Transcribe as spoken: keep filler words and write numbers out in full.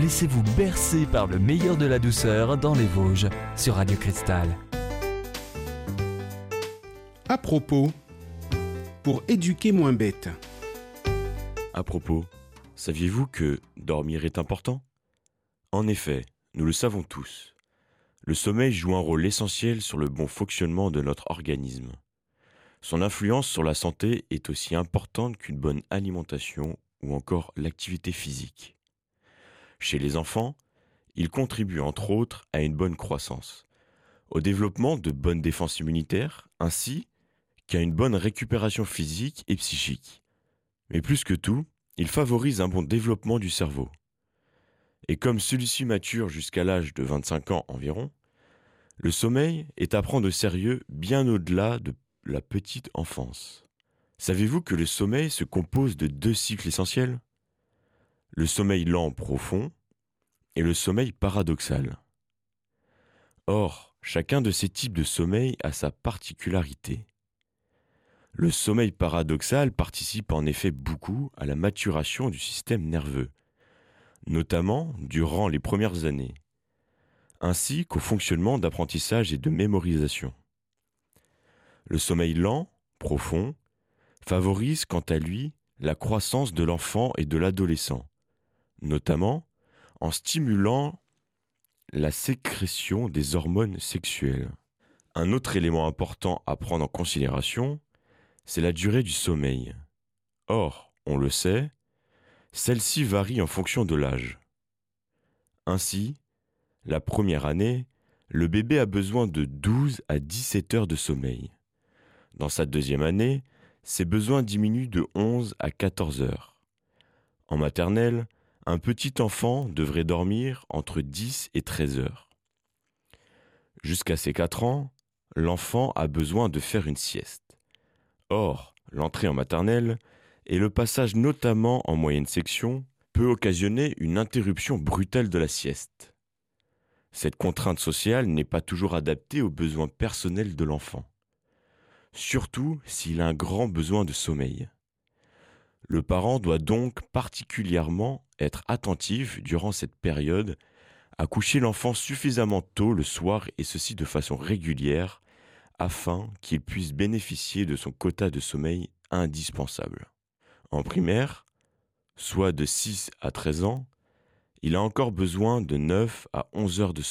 Laissez-vous bercer par le meilleur de la douceur dans les Vosges sur Radio Cristal. À propos, pour éduquer moins bête. À propos, saviez-vous que dormir est important ? En effet, nous le savons tous. Le sommeil joue un rôle essentiel sur le bon fonctionnement de notre organisme. Son influence sur la santé est aussi importante qu'une bonne alimentation ou encore l'activité physique. Chez les enfants, il contribue entre autres à une bonne croissance, au développement de bonnes défenses immunitaires, ainsi qu'à une bonne récupération physique et psychique. Mais plus que tout, il favorise un bon développement du cerveau. Et comme celui-ci mature jusqu'à l'âge de vingt-cinq ans environ, le sommeil est à prendre au sérieux bien au-delà de la petite enfance. Savez-vous que le sommeil se compose de deux cycles essentiels ? Le sommeil lent profond et le sommeil paradoxal. Or, chacun de ces types de sommeil a sa particularité. Le sommeil paradoxal participe en effet beaucoup à la maturation du système nerveux, notamment durant les premières années, ainsi qu'au fonctionnement d'apprentissage et de mémorisation. Le sommeil lent, profond, favorise quant à lui la croissance de l'enfant et de l'adolescent, notamment en stimulant la sécrétion des hormones sexuelles. Un autre élément important à prendre en considération, c'est la durée du sommeil. Or, on le sait, celle-ci varie en fonction de l'âge. Ainsi, la première année, le bébé a besoin de douze à dix-sept heures de sommeil. Dans sa deuxième année, ses besoins diminuent de onze à quatorze heures. En maternelle, un petit enfant devrait dormir entre dix et treize heures. Jusqu'à ses quatre ans, l'enfant a besoin de faire une sieste. Or, l'entrée en maternelle et le passage notamment en moyenne section peut occasionner une interruption brutale de la sieste. Cette contrainte sociale n'est pas toujours adaptée aux besoins personnels de l'enfant, surtout s'il a un grand besoin de sommeil. Le parent doit donc particulièrement être attentif durant cette période à coucher l'enfant suffisamment tôt le soir et ceci de façon régulière afin qu'il puisse bénéficier de son quota de sommeil indispensable. En primaire, soit de six à treize ans, il a encore besoin de neuf à onze heures de